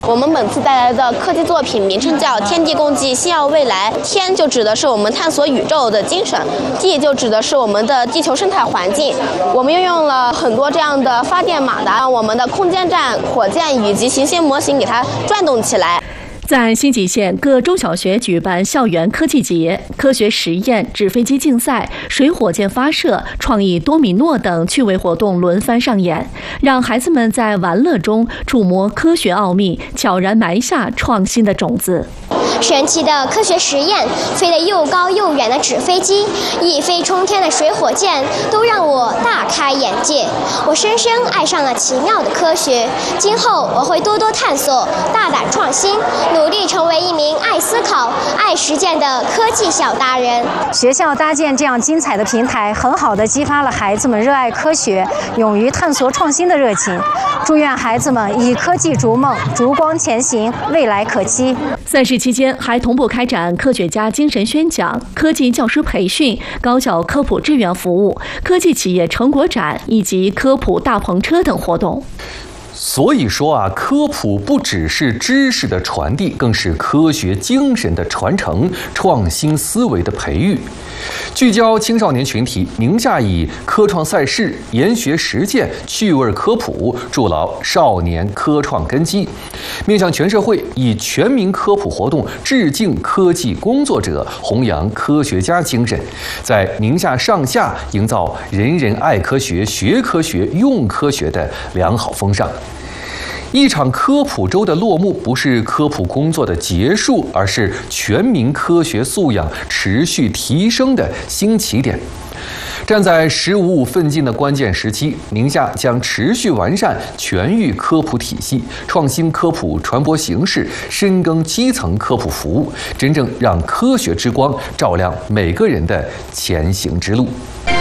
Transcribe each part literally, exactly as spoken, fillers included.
我们本次带来的科技作品名称叫《天地共济，星耀未来》。天就指的是我们探索宇宙的精神，地就指的是我们的地球生态环境。我们运用了很多这样的发电马达，让我们的空间站、火箭以及行星模型给它转动起来。 在新集县各中小学举办校园科技节、科学实验、纸飞机竞赛、水火箭发射、创意多米诺等趣味活动轮番上演，让孩子们在玩乐中触摸科学奥秘，悄然埋下创新的种子。 神奇的科学实验，飞得又高又远的纸飞机，一飞冲天的水火箭，都让我大开眼界。我深深爱上了奇妙的科学，今后我会多多探索，大胆创新，努力成为一名爱思考、爱实践的科技小达人。 学校搭建这样精彩的平台，很好地激发了孩子们热爱科学、勇于探索创新的热情。祝愿孩子们以科技逐梦，烛光前行，未来可期。 赛事期间还同步开展科学家精神宣讲、科技教师培训、高校科普志愿服务、科技企业成果展以及科普大篷车等活动。 所以说啊，科普不只是知识的传递，更是科学精神的传承、创新思维的培育。聚焦青少年群体，宁夏以科创赛事、研学实践、趣味科普筑牢少年科创根基，面向全社会，以全民科普活动致敬科技工作者，弘扬科学家精神，在宁夏上下营造人人爱科学、学科学、用科学的良好风尚。一场科普周的落幕，不是科普工作的结束，而是全民科学素养持续提升的新起点。站在“十五五”奋进的关键时期，宁夏将持续完善全域科普体系，创新科普传播形式，深耕基层科普服务，真正让科学之光照亮每个人的前行之路。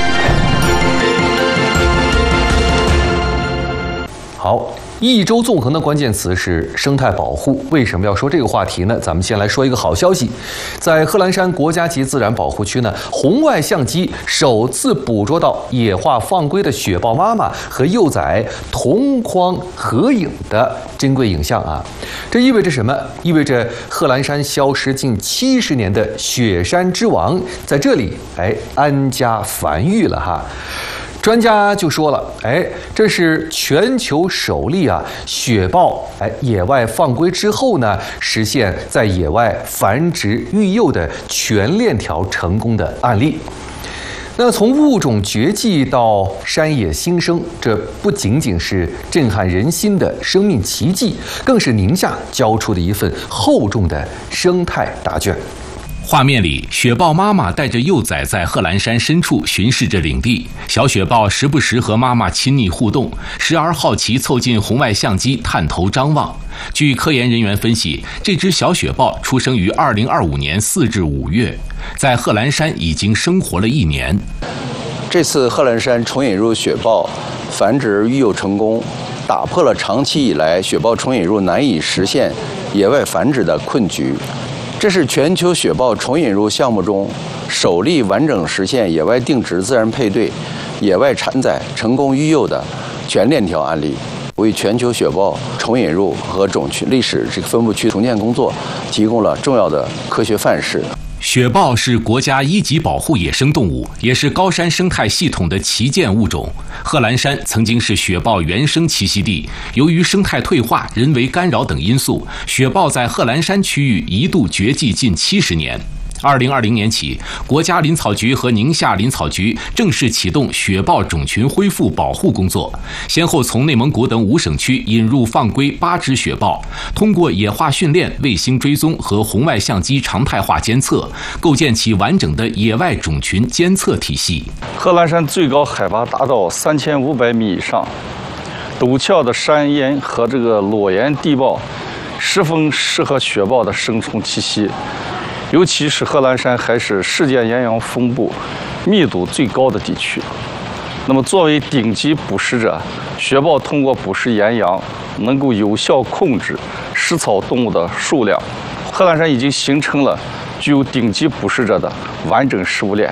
好。一周纵横的关键词是生态保护。为什么要说这个话题呢？咱们先来说一个好消息，在贺兰山国家级自然保护区呢，红外相机首次捕捉到野化放归的雪豹妈妈和幼崽同框合影的珍贵影像啊！这意味着什么？意味着贺兰山消失近七十年的雪山之王在这里哎安家繁育了哈。专家就说了，哎，这是全球首例啊，雪豹哎野外放归之后呢，实现在野外繁殖育幼的全链条成功的案例。那从物种绝迹到山野新生，这不仅仅是震撼人心的生命奇迹，更是宁夏交出的一份厚重的生态答卷。 画面里，雪豹妈妈带着幼崽在贺兰山深处巡视着领地，小雪豹时不时和妈妈亲昵互动，时而好奇凑近红外相机探头张望。据科研人员分析，这只小雪豹出生于二零二五年四至五月，在贺兰山已经生活了一年。 这次贺兰山重引入雪豹繁殖育幼成功，打破了长期以来雪豹重引入难以实现野外繁殖的困局。这是全球雪豹重引入项目中首例完整实现野外定植自然配对、野外产崽成功育幼的全链条案例，为全球雪豹重引入和种群历史这个分布区重建工作提供了重要的科学范式。 雪豹是国家一级保护野生动物，也是高山生态系统的旗舰物种。贺兰山曾经是雪豹原生栖息地，由于生态退化、人为干扰等因素，雪豹在贺兰山区域一度绝迹近七十年。二零二零年起，国家林草局和宁夏林草局正式启动雪豹种群恢复保护工作，先后从内蒙古等五省区引入放归八只雪豹，通过野化训练、卫星追踪和红外相机常态化监测，构建起完整的野外种群监测体系。 贺兰山最高海拔达到三千五百米以上，陡峭的山岩和这个裸岩地貌，十分适合雪豹的生存栖息。尤其是贺兰山还是世界岩羊分布密度最高的地区。那么，作为顶级捕食者，雪豹通过捕食岩羊，能够有效控制食草动物的数量。贺兰山已经形成了具有顶级捕食者的完整食物链。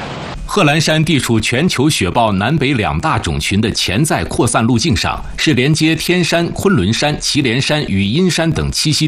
贺兰山地处全球雪豹南北两大种群的潜在扩散路径上，是连接天山、昆仑山、祁连山与阴山等栖息